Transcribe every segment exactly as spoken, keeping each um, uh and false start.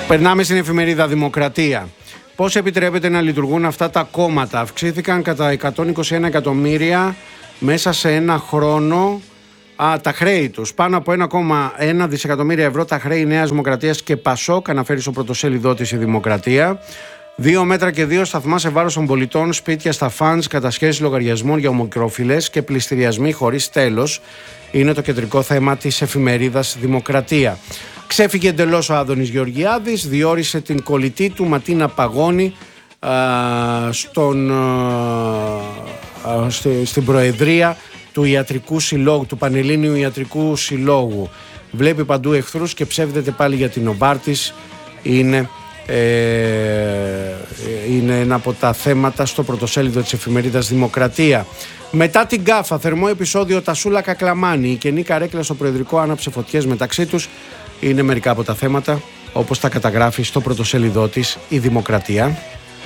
Περνάμε στην εφημερίδα Δημοκρατία. Πώς επιτρέπεται να λειτουργούν αυτά τα κόμματα? Αυξήθηκαν κατά εκατόν είκοσι ένα εκατομμύρια μέσα σε ένα χρόνο α, τα χρέη τους. Πάνω από ένα κόμμα ένα δισεκατομμύρια ευρώ τα χρέη Νέας Δημοκρατίας και Πασόκ, αναφέρει στο πρωτοσέλιδό της η Δημοκρατία. Δύο μέτρα και δύο σταθμά σε βάρος των πολιτών, σπίτια στα φαντς, κατασχέσεις λογαριασμών για ομικρόφιλες και πληστηριασμοί χωρίς τέλος. Είναι το κεντρικό θέμα της εφημερίδας Δημοκρατία. Ξέφυγε εντελώς ο Άδωνης Γεωργιάδης, διόρισε την κολλητή του Ματίνα Παγώνη α, στον, α, στη, στην προεδρία του Ιατρικού Συλλόγου, του Πανελλήνιου Ιατρικού Συλλόγου. Βλέπει παντού εχθρούς και ψεύδεται πάλι για την Νοβάρτης. Είναι, ε, είναι ένα από τα θέματα στο πρωτοσέλιδο της εφημερίδας Δημοκρατία. Μετά την γκάφα, θερμό επεισόδιο Τασούλα Κακλαμάνη. Η καινή καρέκλα στο προεδρικό άναψε φωτιές μεταξύ τους. Είναι μερικά από τα θέματα όπως τα καταγράφει στο πρωτοσέλιδό της η Δημοκρατία.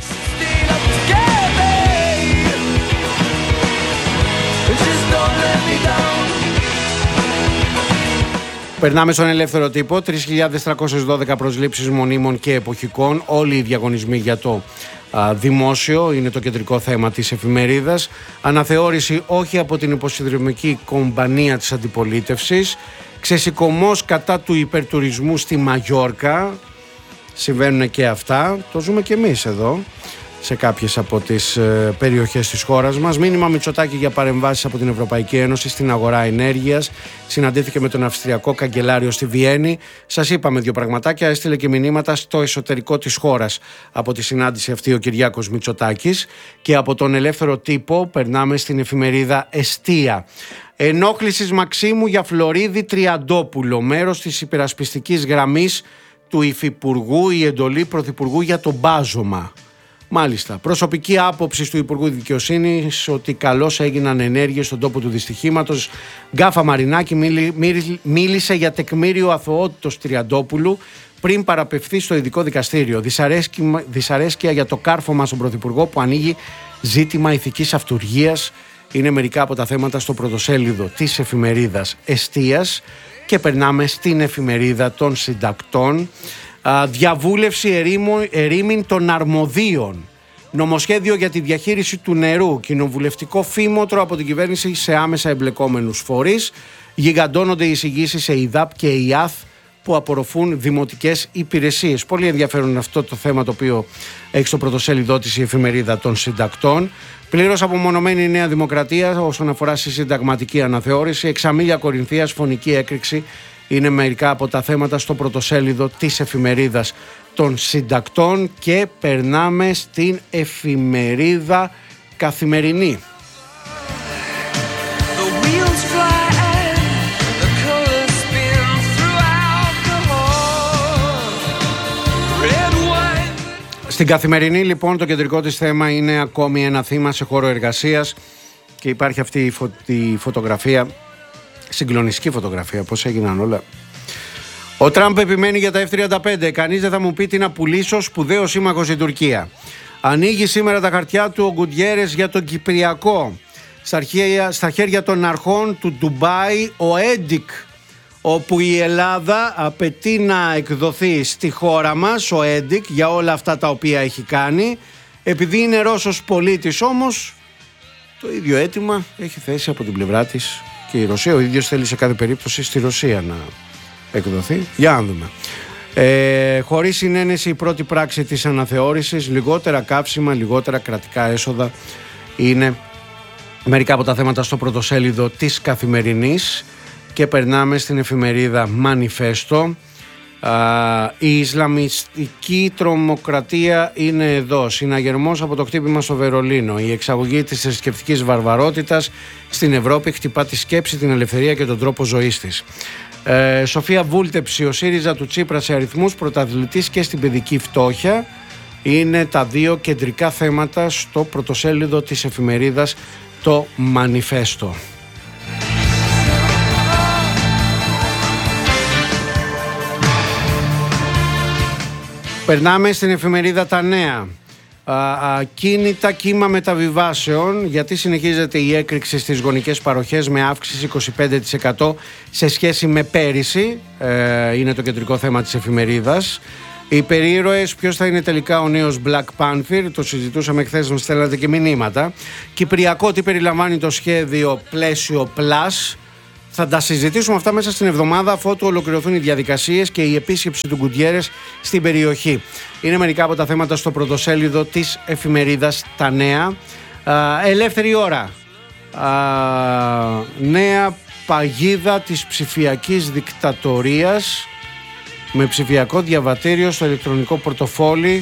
Περνάμε στον ελεύθερο τύπο. τρεις χιλιάδες τριακόσιες δώδεκα προσλήψεις μονίμων και εποχικών. Όλοι οι διαγωνισμοί για το α, δημόσιο είναι το κεντρικό θέμα της εφημερίδας. Αναθεώρηση όχι από την υποσυνδρομική κομπανία της αντιπολίτευσης. Ξεσηκωμός κατά του υπερτουρισμού στη Μαγιόρκα. Συμβαίνουν και αυτά. Το ζούμε και εμείς εδώ σε κάποιες από τις ε, περιοχές της χώρας μας. Μήνυμα Μητσοτάκη για παρεμβάσεις από την Ευρωπαϊκή Ένωση στην αγορά ενέργειας. Συναντήθηκε με τον Αυστριακό Καγκελάριο στη Βιέννη. Σας είπαμε δύο πραγματάκια. Έστειλε και μηνύματα στο εσωτερικό της χώρας από τη συνάντηση αυτή ο Κυριάκος Μητσοτάκης. Και από τον ελεύθερο τύπο περνάμε στην εφημερίδα Εστία. Ενόχλησης Μαξίμου για Φλωρίδη Τριαντόπουλο. Μέρος της υπερασπιστικής γραμμής του Υφυπουργού, η εντολή Πρωθυπουργού για το μπάζωμα. Μάλιστα. Προσωπική άποψη του Υπουργού Δικαιοσύνης ότι καλώς έγιναν ενέργειες στον τόπο του δυστυχήματος. Γκάφα Μαρινάκη μίλη, μίλη, μίλησε για τεκμήριο αθωότητος Τριαντόπουλου πριν παραπευθεί στο ειδικό δικαστήριο. Δυσαρέσκεια, δυσαρέσκεια για το κάρφωμα στον Πρωθυπουργό που ανοίγει ζήτημα ηθικής αυτουργίας. Είναι μερικά από τα θέματα στο πρωτοσέλιδο της εφημερίδας Εστίας. Και περνάμε στην εφημερίδα των συντακτών. Α, διαβούλευση ερήμο, ερήμην των αρμοδίων. Νομοσχέδιο για τη διαχείριση του νερού. Κοινοβουλευτικό φήμοτρο από την κυβέρνηση σε άμεσα εμπλεκόμενους φορείς. Γιγαντώνονται οι εισηγήσεις σε ΙΔΑΠ και ΙΑΘ που απορροφούν δημοτικές υπηρεσίες. Πολύ ενδιαφέρον αυτό το θέμα το οποίο έχει στο πρωτοσέλιδό της η εφημερίδα των συντακτών. Πλήρως απομονωμένη η Νέα Δημοκρατία όσον αφορά στη συνταγματική αναθεώρηση. Εξαμίλια Κορινθίας, φωνική έκρηξη. Είναι μερικά από τα θέματα στο πρωτοσέλιδο της εφημερίδας των συντακτών. Και περνάμε στην εφημερίδα Καθημερινή. Στην Καθημερινή λοιπόν το κεντρικό της θέμα είναι ακόμη ένα θύμα σε χώρο εργασίας και υπάρχει αυτή η, φω... η φωτογραφία, συγκλονιστική φωτογραφία, πώς έγιναν όλα. Ο Τραμπ επιμένει για τα εφ τριάντα πέντε, κανείς δεν θα μου πει τι να πουλήσω, σπουδαίο σύμμαχος στην Τουρκία. Ανοίγει σήμερα τα χαρτιά του ο Γκουτιέρες για τον Κυπριακό. Στα, αρχαία, στα χέρια των αρχών του Ντουμπάι ο Έντικ, όπου η Ελλάδα απαιτεί να εκδοθεί στη χώρα μας ο Έντικ για όλα αυτά τα οποία έχει κάνει. Επειδή είναι Ρώσος πολίτης όμως, το ίδιο αίτημα έχει θέσει από την πλευρά της και η Ρωσία. Ο ίδιος θέλει σε κάθε περίπτωση στη Ρωσία να εκδοθεί. Για να δούμε. Ε, χωρίς συνένεση η πρώτη πράξη της αναθεώρησης, λιγότερα καύσιμα, λιγότερα κρατικά έσοδα είναι μερικά από τα θέματα στο πρωτοσέλιδο της Καθημερινής. Και περνάμε στην εφημερίδα Μανιφέστο. Α, η Ισλαμιστική τρομοκρατία είναι εδώ. Συναγερμός από το χτύπημα στο Βερολίνο. Η εξαγωγή της θρησκευτικής βαρβαρότητας στην Ευρώπη χτυπά τη σκέψη, την ελευθερία και τον τρόπο ζωής της. Ε, Σοφία Βούλτεψη, ο ΣΥΡΙΖΑ του Τσίπρα σε αριθμούς, πρωταθλητής και στην παιδική φτώχεια. Είναι τα δύο κεντρικά θέματα στο πρωτοσέλιδο της εφημερίδας το Μανιφέστο. Περνάμε στην εφημερίδα Τα Νέα. Ακίνητα κύμα μεταβιβάσεων, γιατί συνεχίζεται η έκρηξη στις γονικές παροχές με αύξηση είκοσι πέντε τοις εκατό σε σχέση με πέρυσι. Ε, είναι το κεντρικό θέμα της εφημερίδας. Οι υπερήρωες, ποιος θα είναι τελικά ο νέος Black Panther, το συζητούσαμε χθες, μας στέλνατε και μηνύματα. Κυπριακό, τι περιλαμβάνει το σχέδιο Πλαίσιο Plus. Θα τα συζητήσουμε αυτά μέσα στην εβδομάδα, αφού ολοκληρωθούν οι διαδικασίες και η επίσκεψη του Γκουτιέρες στην περιοχή. Είναι μερικά από τα θέματα στο πρωτοσέλιδο της εφημερίδας Τα Νέα. Α, ελεύθερη ώρα. Α, νέα παγίδα της ψηφιακής δικτατορίας με ψηφιακό διαβατήριο στο ηλεκτρονικό πορτοφόλι.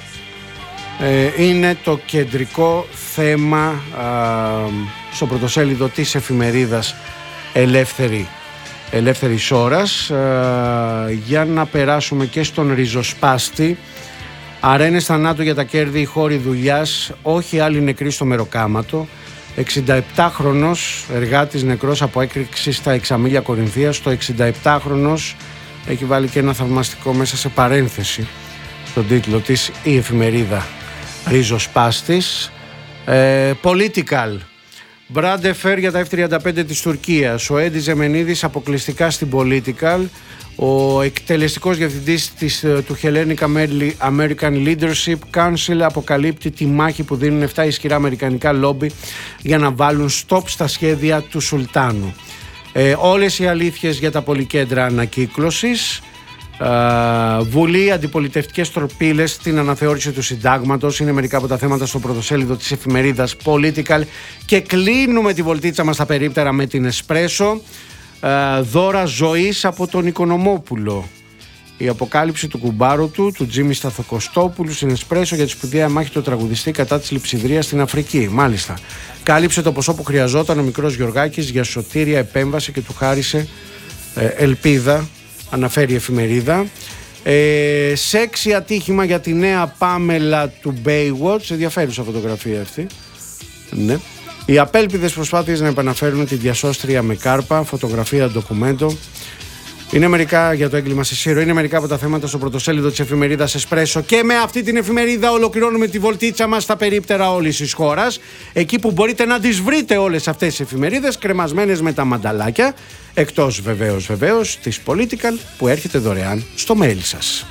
Ε, είναι το κεντρικό θέμα α, στο πρωτοσέλιδο της εφημερίδας Ελεύθερη, ελεύθερης ώρας. Ε, για να περάσουμε και στον ριζοσπάστη. Αρένες θανάτου για τα κέρδη, χώροι δουλειάς, όχι άλλοι νεκροί στο μεροκάματο. εξηνταεπτάχρονος εργάτης νεκρός από έκρηξη στα Εξαμήλια Κορινθίας. Το εξηνταεπτάχρονος έχει βάλει και ένα θαυμαστικό μέσα σε παρένθεση στον τίτλο της η εφημερίδα Ριζοσπάστης. ε, Political. Μπράντε Φέρ για τα εφ τριάντα πέντε της Τουρκίας. Ο Έντι Ζεμενίδης αποκλειστικά στην Political. Ο εκτελεστικός διευθυντής της, του Hellenic American Leadership Council αποκαλύπτει τη μάχη που δίνουν επτά ισχυρά αμερικανικά λόμπι για να βάλουν stop στα σχέδια του Σουλτάνου. Ε, όλες οι αλήθειες για τα πολυκέντρα ανακύκλωσης. Uh, Βουλή, αντιπολιτευτικές τροπίλες στην αναθεώρηση του συντάγματος. Είναι μερικά από τα θέματα στο πρωτοσέλιδο της εφημερίδας Political. Και κλείνουμε τη βολτίτσα μας στα περίπτερα με την Εσπρέσο. Uh, δώρα ζωής από τον Οικονομόπουλο. Η αποκάλυψη του κουμπάρου του, του Τζίμι Σταθοκοστόπουλου, στην Εσπρέσο για τη σπουδαία μάχη του τραγουδιστή κατά της λειψιδρίας στην Αφρική. Μάλιστα. Κάλυψε το ποσό που χρειαζόταν ο μικρός Γιωργάκης για σωτήρια επέμβαση και του χάρισε ε, ελπίδα. Αναφέρει η εφημερίδα. Ε, σεξι ατύχημα για τη νέα Πάμελα του Baywatch. Ενδιαφέρουσα φωτογραφία αυτή. Ναι. Οι απέλπιδες προσπάθειες να επαναφέρουν τη διασώστρια με κάρπα. Φωτογραφία ντοκουμέντο. Είναι μερικά για το έγκλημα σε Σύρο. Είναι μερικά από τα θέματα στο πρωτοσέλιδο της εφημερίδας Εσπρέσο. Και με αυτή την εφημερίδα ολοκληρώνουμε τη βολτίτσα μας στα περίπτερα όλης της χώρας. Εκεί που μπορείτε να τις βρείτε όλες αυτές τις εφημερίδες κρεμασμένες με τα μανταλάκια. Εκτός βεβαίως βεβαίως της Political που έρχεται δωρεάν στο mail σας.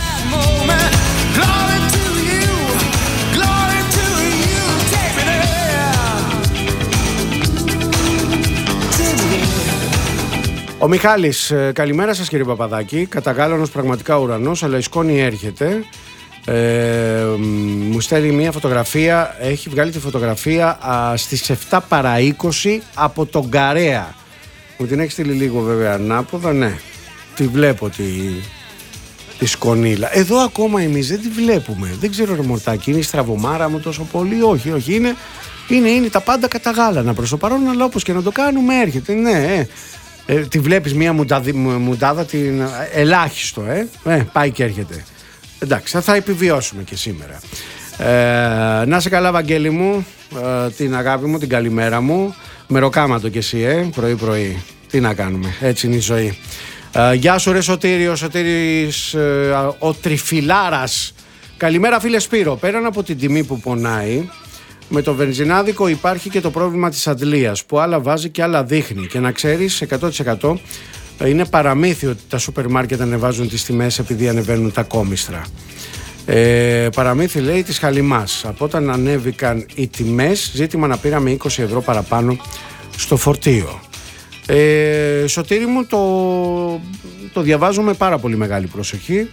Ο Μιχάλης, καλημέρα σας κύριε Παπαδάκη. Καταγάλανος πραγματικά ουρανός, αλλά η σκόνη έρχεται. Ε, μου στέλνει μια φωτογραφία, έχει βγάλει τη φωτογραφία α, στις επτά παρά είκοσι από τον Καρέα. Μου την έχει στείλει λίγο βέβαια ανάποδα, ναι. Τη βλέπω τη, τη σκονίλα. Εδώ ακόμα εμείς δεν τη βλέπουμε. Δεν ξέρω ρε μορτάκι, είναι η στραβωμάρα μου τόσο πολύ. Όχι, όχι, είναι, είναι, είναι τα πάντα καταγάλανα προς το παρόν, αλλά όπως και να το κάνουμε έρχεται, ναι, ε. Ε, τη βλέπεις μία μουντάδη, μουντάδα την ελάχιστο, ε. ε πάει και έρχεται. Εντάξει, θα επιβιώσουμε και σήμερα. Ε, να σε καλά Βαγγέλη μου, ε, την αγάπη μου, την καλημέρα μου. Μεροκάματο κι εσύ, ε, πρωί πρωί. Τι να κάνουμε, έτσι είναι η ζωή. Ε, γεια σου ρε Σωτήρη, ο Σωτήρης, ε, ο Τριφυλάρας. Καλημέρα φίλε Σπύρο, πέραν από την τιμή που πονάει, με το βενζινάδικο υπάρχει και το πρόβλημα της αντλίας που άλλα βάζει και άλλα δείχνει. Και να ξέρεις εκατό τοις εκατό είναι παραμύθι ότι τα σούπερ μάρκετ ανεβάζουν τις τιμές επειδή ανεβαίνουν τα κόμιστρα. Ε, παραμύθι λέει της Χαλιμάς. Από όταν ανέβηκαν οι τιμές, ζήτημα να πήραμε είκοσι ευρώ παραπάνω στο φορτίο. Ε, Σωτήρη μου, το, το διαβάζω με πάρα πολύ μεγάλη προσοχή.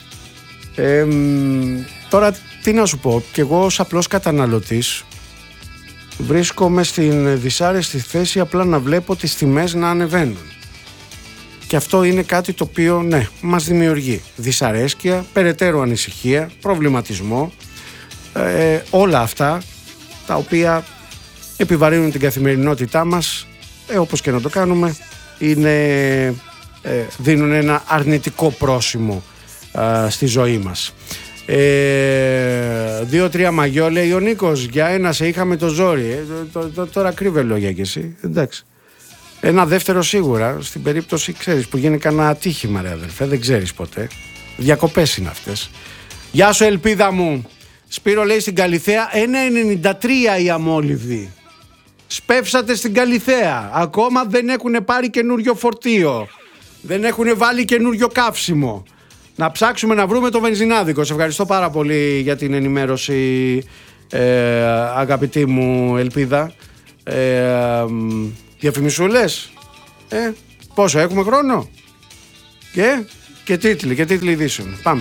Ε, τώρα τι να σου πω, κι εγώ ως απλός καταναλωτής βρίσκομαι στην δυσάρεστη θέση απλά να βλέπω τις τιμές να ανεβαίνουν. Και αυτό είναι κάτι το οποίο, ναι, μας δημιουργεί δυσαρέσκεια, περαιτέρω ανησυχία, προβληματισμό, ε, όλα αυτά τα οποία επιβαρύνουν την καθημερινότητά μας, ε, όπως και να το κάνουμε, είναι, ε, δίνουν ένα αρνητικό πρόσημο ε, στη ζωή μας. Ε, δύο-τρία μαγιό λέει ο Νίκος, για ένα σε είχαμε το ζόρι. Ε, το, το, το, τώρα κρύβε λόγια κι εσύ, εντάξει. Ένα δεύτερο σίγουρα, στην περίπτωση ξέρεις που γίνει κανένα ατύχημα ρε αδελφέ, δεν ξέρεις ποτέ. Διακοπές είναι αυτές. Γεια σου ελπίδα μου. Σπύρο λέει στην Καλιθέα ένα ενενήντα τρία η αμόλυβδη. Σπεύσατε στην Καλιθέα. Ακόμα δεν έχουν πάρει καινούριο φορτίο. Δεν έχουν βάλει καινούριο καύσιμο. να ψάξουμε να βρούμε το βενζινάδικο. Σε ευχαριστώ πάρα πολύ για την ενημέρωση, ε, αγαπητή μου Ελπίδα. ε, Διαφημισούλες, ε, πόσο έχουμε χρόνο? Και, και τίτλοι, και τίτλοι ειδήσεων. Πάμε.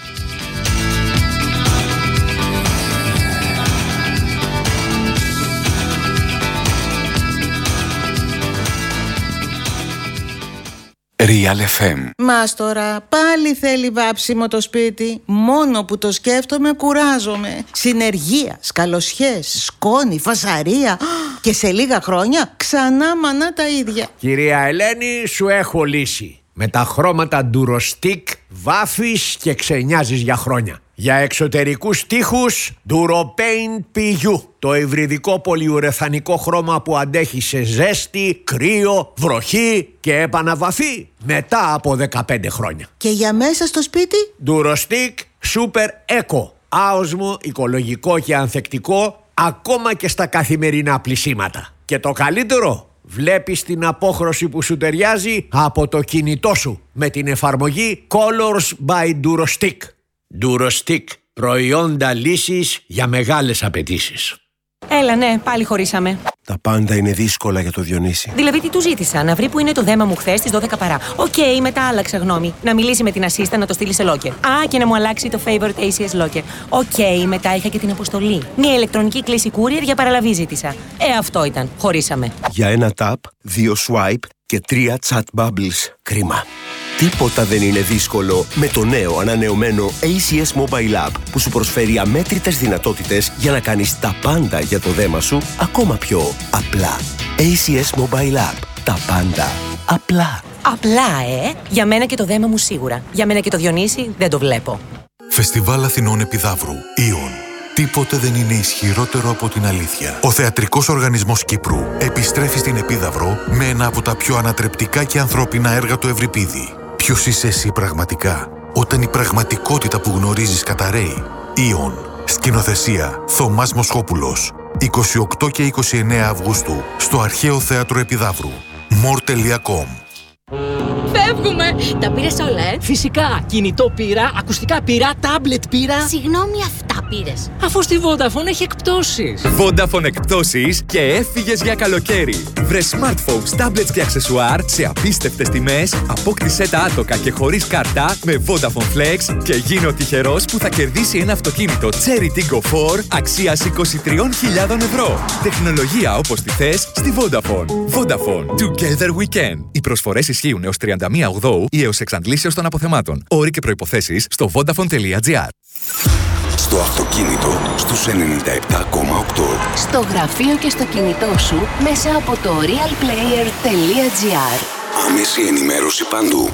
Real εφ εμ. Μας τώρα πάλι θέλει βάψιμο το σπίτι. Μόνο που το σκέφτομαι κουράζομαι. Συνεργεία, σκαλοσιές, σκόνη, φασαρία. Και σε λίγα χρόνια ξανά μανά τα ίδια. Κυρία Ελένη, σου έχω λύση. Με τα χρώματα Durostic βάφεις και ξενιάζεις για χρόνια. Για εξωτερικούς τοίχους Duropaint πι γιου. Το υβριδικό πολυουρεθανικό χρώμα που αντέχει σε ζέστη, κρύο, βροχή και επαναβαφή μετά από δεκαπέντε χρόνια. Και για μέσα στο σπίτι? Durostic Super Eco. Άοσμο, οικολογικό και ανθεκτικό ακόμα και στα καθημερινά πλυσίματα. Και το καλύτερο, βλέπεις την απόχρωση που σου ταιριάζει από το κινητό σου με την εφαρμογή Colors by Durostic. Durostic, προϊόντα λύσης για μεγάλες απαιτήσεις. Έλα, ναι, πάλι χωρίσαμε. Τα πάντα είναι δύσκολα για το Διονύση. Δηλαδή, τι του ζήτησα, να βρει που είναι το δέμα μου χθες στις δώδεκα παρά. Οκ, okay, μετά άλλαξα γνώμη. Να μιλήσει με την assistant να το στείλει σε locker. Α, και να μου αλλάξει το favorite έι σι ες locker. Οκ, okay, μετά είχα και την αποστολή. Μια ηλεκτρονική κλήση courier για παραλαβή ζήτησα. Ε, αυτό ήταν. Χωρίσαμε. Για ένα tap, δύο swipe και τρία chat bubbles. Κρίμα. Τίποτα δεν είναι δύσκολο με το νέο ανανεωμένο έι σι ες Mobile App που σου προσφέρει αμέτρητες δυνατότητες για να κάνεις τα πάντα για το δέμα σου ακόμα πιο απλά. έι σι ες Mobile App. Τα πάντα απλά. Απλά, ε! Για μένα και το δέμα μου σίγουρα. Για μένα και το Διονύση δεν το βλέπω. Φεστιβάλ Αθηνών Επιδαύρου. Ιον. Τίποτε δεν είναι ισχυρότερο από την αλήθεια. Ο Θεατρικός Οργανισμός Κύπρου επιστρέφει στην Επίδαυρο με ένα από τα πιο ανατρεπτικά και ανθρώπινα έργα του Ευρυπίδη. Ποιος είσαι εσύ πραγματικά, όταν η πραγματικότητα που γνωρίζεις καταραίει? Ιον. Σκηνοθεσία Θωμάς Μοσχόπουλος. είκοσι οκτώ και είκοσι εννέα Αυγούστου στο Αρχαίο Θέατρο Επιδαύρου. more τελεία com. Φεύγουμε! Τα πήρες όλα, ε? Φυσικά! Κινητό πήρα, ακουστικά πήρα, τάμπλετ πήρα. Συγγνώμη, αυτά πήρες? Αφού στη Vodafone έχει εκπτώσεις. Vodafone εκπτώσεις και έφυγες για καλοκαίρι. Βρε smartphones, tablets και αξεσουάρ σε απίστευτες τιμές, απόκτησέ τα άτοκα και χωρίς κάρτα με Vodafone Flex και γίνε ο τυχερός που θα κερδίσει ένα αυτοκίνητο Cherry Tiggo φορ αξίας είκοσι τρεις χιλιάδες ευρώ. Τεχνολογία όπως τη θες στη Vodafone. Vodafone. Together we can. Οι προσφορές ισχύουν έως τριάντα μία Οκτωβρίου ή έως εξαντλήσεως των αποθεμάτων. Όροι και προϋποθέσεις στο vodafone τελεία gr. Στο αυτοκίνητο στους ενενήντα επτά κόμμα οκτώ. Στο γραφείο και στο κινητό σου μέσα από το realplayer τελεία gr. Άμεση ενημέρωση παντού.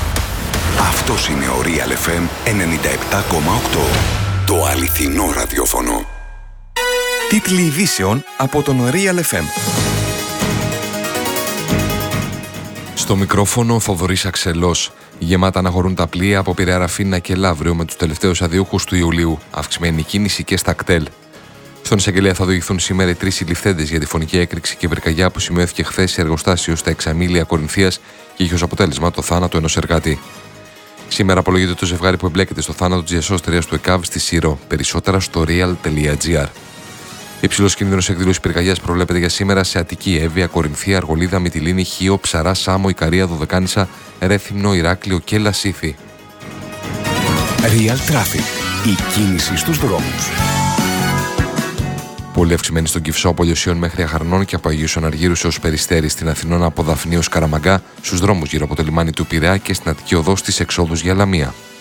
Αυτός είναι ο Real εφ εμ ενενήντα επτά κόμμα οκτώ. Το αληθινό ραδιόφωνο. Τίτλοι ειδήσεων από τον Real εφ εμ. Στο μικρόφωνο ο Θοδωρής Αξελός. Γεμάτα να χωρούν τα πλοία από Πειραιά, Ραφίνα και Λαύριο με τους τελευταίους αδιούχους του Ιουλίου. Αυξημένη κίνηση και στα κτέλ. Στον εισαγγελέα θα οδηγηθούν σήμερα οι τρεις συλληφθέντες για τη φωνική έκρηξη και πυρκαγιά που σημειώθηκε χθες σε εργοστάσιο στα Εξαμήλια Κορινθίας και είχε ως αποτέλεσμα το θάνατο ενός εργάτη. Σήμερα απολογείται το ζευγάρι που εμπλέκεται στο θάνατο της διασώστριας του ΕΚΑΒ στη Σύρο. Περισσότερα στο real τελεία gr. Υψηλός κίνδυνος εκδήλωσης πυρκαγιάς προβλέπεται για σήμερα σε Αττική, Εύβοια, Κορινθία, Αργολίδα, Μυτιλήνη, Χίο, Ψαρά, Σάμο, Ικαρία, Δωδεκάνησα, Ρέθυμνο, Ηράκλειο και Λασίθι. Real Traffic. Η κίνηση στους δρόμους. Πολύ αυξημένη στον Κυφσό από Λιωσίων μέχρι Αχαρνών και από Αγίους Αναργύρους έως Περιστέρη, στην Αθηνών από Δαφνή ως Καραμαγκά, στους δρόμους γύρω από το λιμάνι του Πειραιά και στην Αττική Οδό στις εξόδους για Λαμία.